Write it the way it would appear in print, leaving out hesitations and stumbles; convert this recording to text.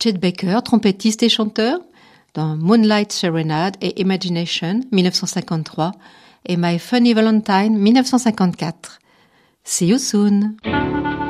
Chet Baker, trompettiste et chanteur, dans Moonlight Serenade et Imagination, 1953, et My Funny Valentine, 1954. See you soon!